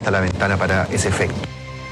abierta la ventana para ese efecto.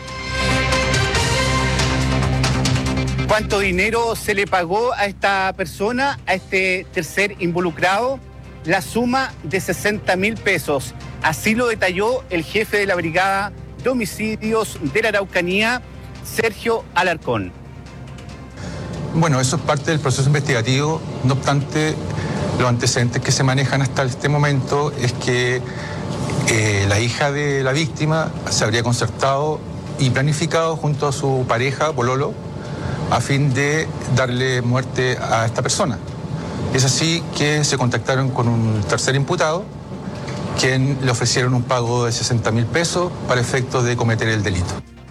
¿Cuánto dinero se le pagó a esta persona, a este tercer involucrado? La suma de 60.000 pesos. Así lo detalló el jefe de la Brigada de Homicidios de la Araucanía, Sergio Alarcón. Bueno, eso es parte del proceso investigativo. No obstante, los antecedentes que se manejan hasta este momento es que la hija de la víctima se habría concertado y planificado junto a su pareja, pololo, a fin de darle muerte a esta persona. Es así que se contactaron con un tercer imputado, quien le ofrecieron un pago de 60.000 pesos para efectos de cometer el delito.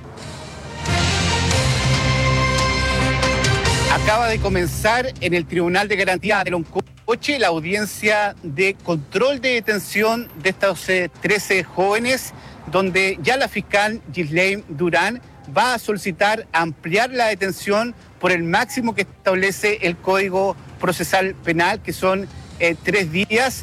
Acaba de comenzar en el Tribunal de Garantía de Loncoche la audiencia de control de detención de estos 13 jóvenes, donde ya la fiscal Ghislaine Durán va a solicitar ampliar la detención por el máximo que establece el Código Procesal Penal, que son 3 días,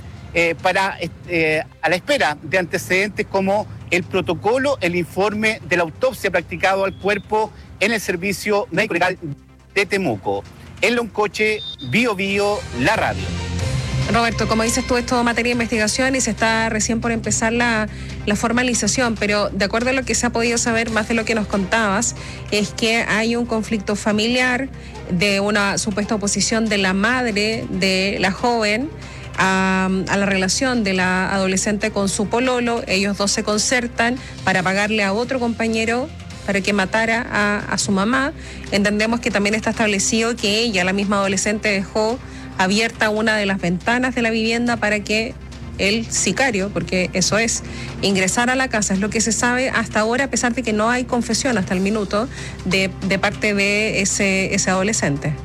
a la espera de antecedentes como el protocolo, el informe de la autopsia practicado al cuerpo en el Servicio Médico Legal de Temuco. En Loncoche, Bio Bio, la radio. Roberto, como dices tú, es todo materia de investigación y se está recién por empezar la formalización, pero de acuerdo a lo que se ha podido saber, más de lo que nos contabas, es que hay un conflicto familiar de una supuesta oposición de la madre de la joven a la relación de la adolescente con su pololo. Ellos dos se concertan para pagarle a otro compañero para que matara a su mamá. Entendemos que también está establecido que ella, la misma adolescente, dejó abierta una de las ventanas de la vivienda para que el sicario, porque eso es, ingresara a la casa. Es lo que se sabe hasta ahora, a pesar de que no hay confesión hasta el minuto de parte de ese adolescente.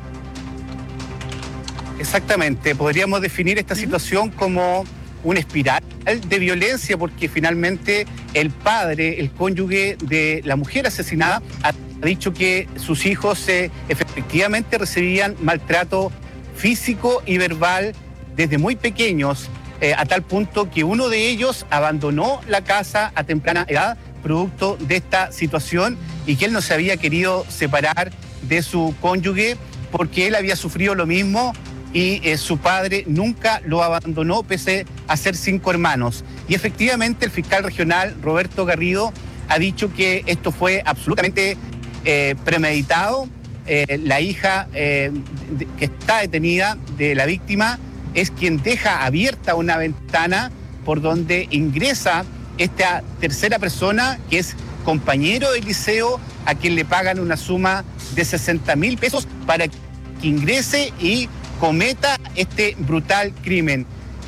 Exactamente, podríamos definir esta situación como una espiral de violencia, porque finalmente el padre, el cónyuge de la mujer asesinada, ha dicho que sus hijos efectivamente recibían maltrato físico y verbal desde muy pequeños, a tal punto que uno de ellos abandonó la casa a temprana edad, producto de esta situación, y que él no se había querido separar de su cónyuge porque él había sufrido lo mismo y su padre nunca lo abandonó pese a ser 5 hermanos. Y efectivamente el fiscal regional Roberto Garrido ha dicho que esto fue absolutamente premeditado. La hija que está detenida de la víctima es quien deja abierta una ventana por donde ingresa esta tercera persona, que es compañero del liceo, a quien le pagan una suma de 60.000 pesos para que ingrese y cometa este brutal crimen.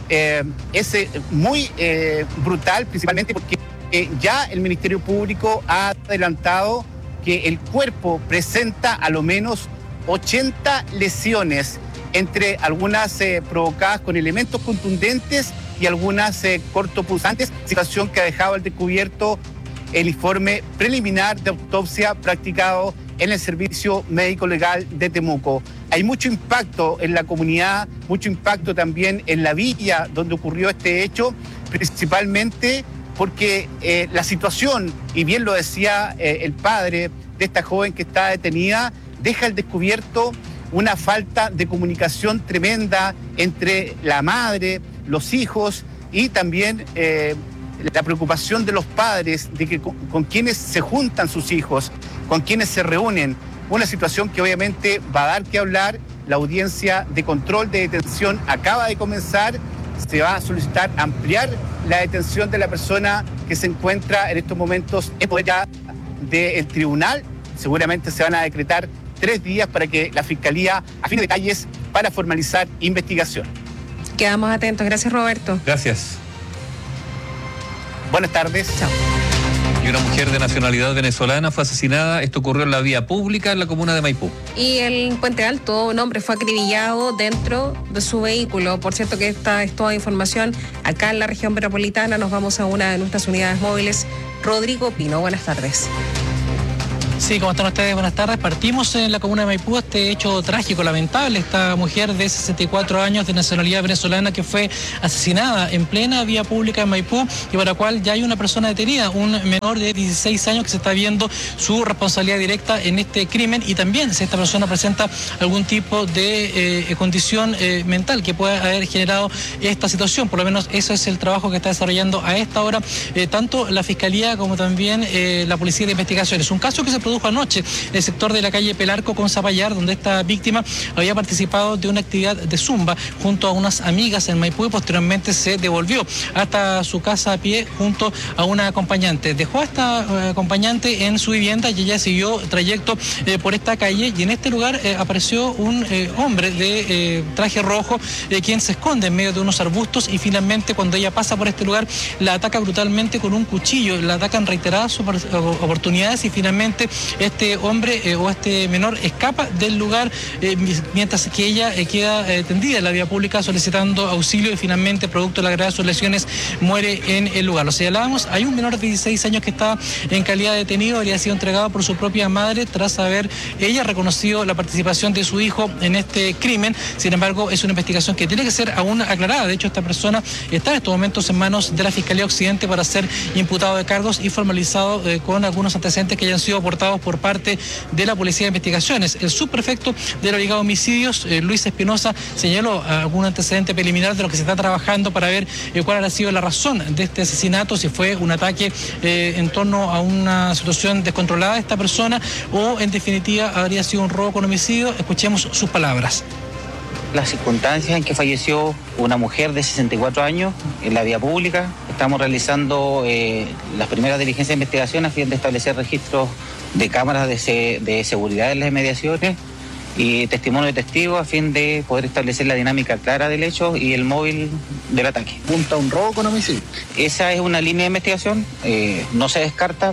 Es muy brutal, principalmente porque ya el Ministerio Público ha adelantado que el cuerpo presenta a lo menos 80 lesiones, entre algunas provocadas con elementos contundentes y algunas cortopunzantes, situación que ha dejado al descubierto el informe preliminar de autopsia practicado en el Servicio Médico Legal de Temuco. Hay mucho impacto en la comunidad, mucho impacto también en la villa donde ocurrió este hecho, principalmente porque la situación, y bien lo decía el padre de esta joven que está detenida, deja al descubierto una falta de comunicación tremenda entre la madre, los hijos y también la preocupación de los padres de que con quienes se juntan sus hijos, con quienes se reúnen. Una situación que obviamente va a dar que hablar. La audiencia de control de detención acaba de comenzar. Se va a solicitar ampliar la detención de la persona que se encuentra en estos momentos en poder ya del tribunal. Seguramente se van a decretar 3 días para que la Fiscalía afine detalles para formalizar investigación. Quedamos atentos. Gracias, Roberto. Gracias. Buenas tardes. Chao. Y una mujer de nacionalidad venezolana fue asesinada. Esto ocurrió en la vía pública en la comuna de Maipú. Y en Puente Alto, un hombre fue acribillado dentro de su vehículo. Por cierto que esta es toda información acá en la región metropolitana. Nos vamos a una de nuestras unidades móviles. Rodrigo Pino, buenas tardes. Sí, ¿cómo están ustedes? Buenas tardes. Partimos en la comuna de Maipú este hecho trágico, lamentable. Esta mujer de 64 años de nacionalidad venezolana que fue asesinada en plena vía pública en Maipú y para la cual ya hay una persona detenida, un menor de 16 años que se está viendo su responsabilidad directa en este crimen y también si esta persona presenta algún tipo de condición mental que pueda haber generado esta situación. Por lo menos eso es el trabajo que está desarrollando a esta hora tanto la Fiscalía como también la Policía de Investigaciones. Un caso que se produjo anoche en el sector de la calle Pelarco con Zapallar, donde esta víctima había participado de una actividad de zumba junto a unas amigas en Maipú y posteriormente se devolvió hasta su casa a pie junto a una acompañante. Dejó a esta acompañante en su vivienda y ella siguió trayecto por esta calle y en este lugar apareció un hombre de traje rojo quien se esconde en medio de unos arbustos y finalmente cuando ella pasa por este lugar la ataca brutalmente con un cuchillo, la atacan reiteradas oportunidades y finalmente este hombre o este menor escapa del lugar mientras que ella queda tendida en la vía pública solicitando auxilio y finalmente producto de la gravedad de sus lesiones muere en el lugar. Lo señalábamos, hay un menor de 16 años que está en calidad de detenido, habría sido entregado por su propia madre tras haber ella reconocido la participación de su hijo en este crimen. Sin embargo, es una investigación que tiene que ser aún aclarada. De hecho, esta persona está en estos momentos en manos de la Fiscalía Occidente para ser imputado de cargos y formalizado con algunos antecedentes que hayan sido aportados por parte de la Policía de Investigaciones. El subprefecto de la Brigada de Homicidios, Luis Espinosa, señaló algún antecedente preliminar de lo que se está trabajando para ver cuál habrá sido la razón de este asesinato, si fue un ataque en torno a una situación descontrolada de esta persona o en definitiva habría sido un robo con homicidio. Escuchemos sus palabras. Las circunstancias en que falleció una mujer de 64 años en la vía pública. Estamos realizando las primeras diligencias de investigación a fin de establecer registros de cámaras de seguridad en las inmediaciones y testimonio de testigos a fin de poder establecer la dinámica clara del hecho y el móvil del ataque. ¿Punta un robo con homicidio? Esa es una línea de investigación, no se descarta.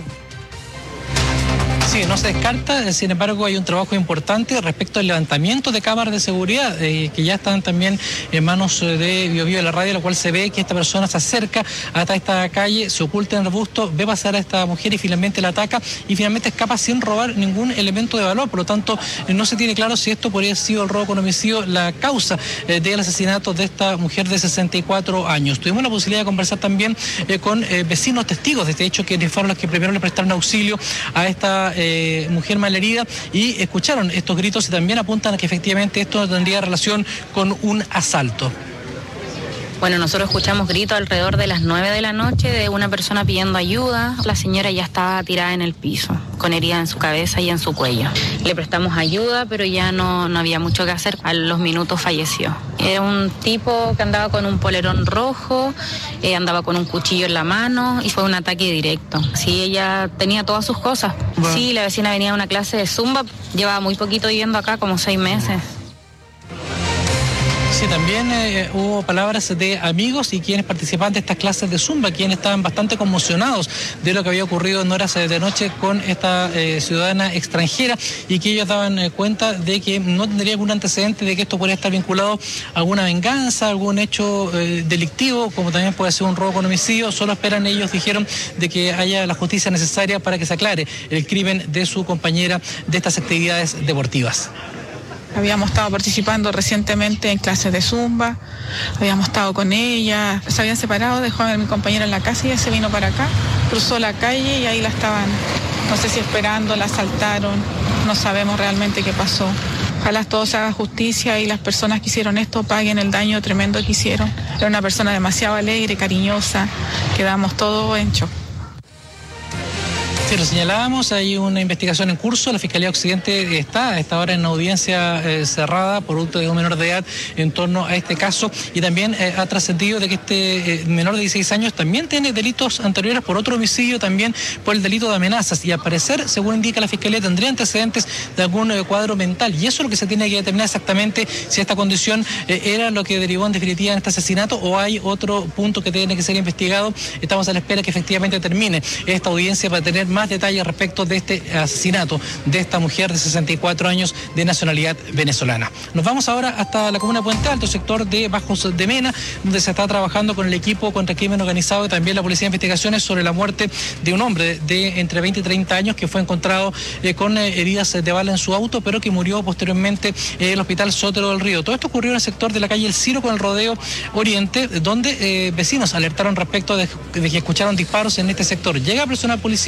Sí, no se descarta, sin embargo hay un trabajo importante respecto al levantamiento de cámaras de seguridad que ya están también en manos de BioBio de la radio, lo cual se ve que esta persona se acerca hasta esta calle, se oculta en el arbusto, ve pasar a esta mujer y finalmente la ataca y finalmente escapa sin robar ningún elemento de valor. Por lo tanto, no se tiene claro si esto podría haber sido el robo con homicidio la causa del asesinato de esta mujer de 64 años. Tuvimos la posibilidad de conversar también con vecinos testigos de este hecho, que fueron los que primero le prestaron auxilio a esta mujer malherida y escucharon estos gritos y también apuntan a que efectivamente esto tendría relación con un asalto. Bueno, nosotros escuchamos gritos alrededor de las 9 de la noche de una persona pidiendo ayuda. La señora ya estaba tirada en el piso, con heridas en su cabeza y en su cuello. Le prestamos ayuda, pero ya no había mucho que hacer. A los minutos falleció. Era un tipo que andaba con un polerón rojo, andaba con un cuchillo en la mano y fue un ataque directo. Sí, ella tenía todas sus cosas. Bueno. Sí, la vecina venía a una clase de zumba, llevaba muy poquito viviendo acá, como 6 meses. Sí, también hubo palabras de amigos y quienes participaban de estas clases de zumba, quienes estaban bastante conmocionados de lo que había ocurrido en horas de noche con esta ciudadana extranjera y que ellos daban cuenta de que no tendría algún antecedente de que esto podría estar vinculado a alguna venganza, algún hecho delictivo, como también puede ser un robo con homicidio. Solo esperan, ellos dijeron, de que haya la justicia necesaria para que se aclare el crimen de su compañera de estas actividades deportivas. Habíamos estado participando recientemente en clases de zumba, habíamos estado con ella, se habían separado, dejó a mi compañera en la casa y ella se vino para acá, cruzó la calle y ahí la estaban, no sé si esperando, la asaltaron, no sabemos realmente qué pasó. Ojalá todo se haga justicia y las personas que hicieron esto paguen el daño tremendo que hicieron. Era una persona demasiado alegre, cariñosa, quedamos todos en shock. Sí, lo señalábamos, hay una investigación en curso, la Fiscalía Occidente está a esta hora en una audiencia cerrada por producto de un menor de edad en torno a este caso y también ha trascendido de que este menor de 16 años también tiene delitos anteriores por otro homicidio, también por el delito de amenazas y al parecer, según indica la Fiscalía, tendría antecedentes de algún cuadro mental y eso es lo que se tiene que determinar exactamente si esta condición era lo que derivó en definitiva en este asesinato o hay otro punto que tiene que ser investigado. Estamos a la espera que efectivamente termine esta audiencia para tener más más detalles respecto de este asesinato de esta mujer de 64 años de nacionalidad venezolana. Nos vamos ahora hasta la comuna de Puente Alto, sector de Bajos de Mena, donde se está trabajando con el equipo contra el crimen organizado y también la Policía de Investigaciones sobre la muerte de un hombre de entre 20 y 30 años que fue encontrado con heridas de bala en su auto, pero que murió posteriormente en el hospital Sotero del Río. Todo esto ocurrió en el sector de la calle El Ciro con el Rodeo Oriente, donde vecinos alertaron respecto de que escucharon disparos en este sector. Llega personal policial